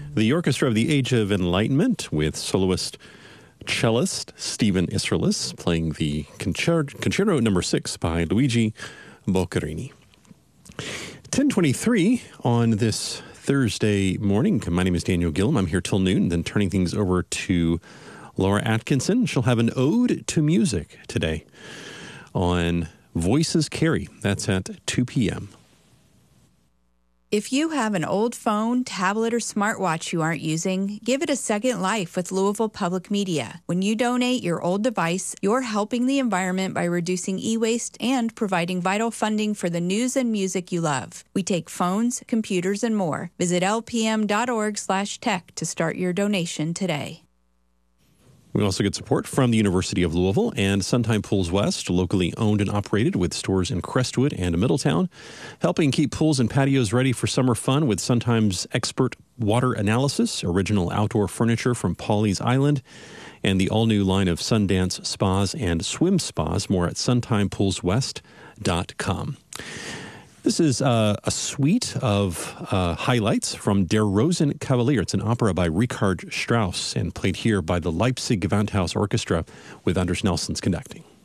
The Orchestra of the Age of Enlightenment with soloist cellist Stephen Israelis playing the Concerto No. 6 by Luigi Boccherini. 10:23 on this Thursday morning. My name is Daniel Gillum. I'm here till noon, then turning things over to Laura Atkinson. She'll have an ode to music today on Voices Carry. That's at 2 p.m. If you have an old phone, tablet, or smartwatch you aren't using, give it a second life with Louisville Public Media. When you donate your old device, you're helping the environment by reducing e-waste and providing vital funding for the news and music you love. We take phones, computers, and more. Visit lpm.org/tech to start your donation today. We also get support from the University of Louisville and Suntime Pools West, locally owned and operated with stores in Crestwood and Middletown, helping keep pools and patios ready for summer fun with Suntime's expert water analysis, original outdoor furniture from Pawleys Island, and the all-new line of Sundance spas and swim spas. More at suntimepoolswest.com. This is a suite of highlights from Der Rosenkavalier. It's an opera by Richard Strauss and played here by the Leipzig Gewandhaus Orchestra with Anders Nelsons conducting.